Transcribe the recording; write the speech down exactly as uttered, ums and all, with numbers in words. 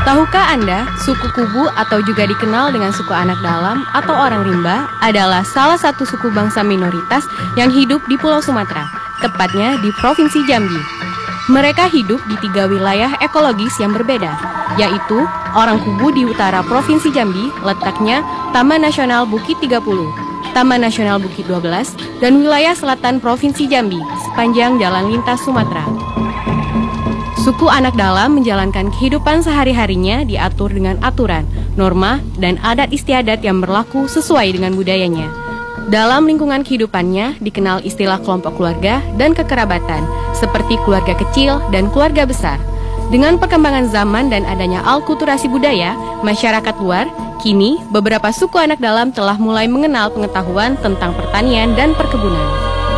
Tahukah Anda, suku Kubu atau juga dikenal dengan suku anak dalam atau orang rimba adalah salah satu suku bangsa minoritas yang hidup di Pulau Sumatera, tepatnya di Provinsi Jambi. Mereka hidup di tiga wilayah ekologis yang berbeda, yaitu orang Kubu di utara Provinsi Jambi, letaknya Taman Nasional Bukit tiga puluh, Taman Nasional Bukit dua belas, dan wilayah selatan Provinsi Jambi, sepanjang jalan lintas Sumatera. Suku anak dalam menjalankan kehidupan sehari-harinya diatur dengan aturan, norma, dan adat istiadat yang berlaku sesuai dengan budayanya. Dalam lingkungan kehidupannya dikenal istilah kelompok keluarga dan kekerabatan, seperti keluarga kecil dan keluarga besar. Dengan perkembangan zaman dan adanya alkulturasi budaya, masyarakat luar, kini beberapa suku anak dalam telah mulai mengenal pengetahuan tentang pertanian dan perkebunan.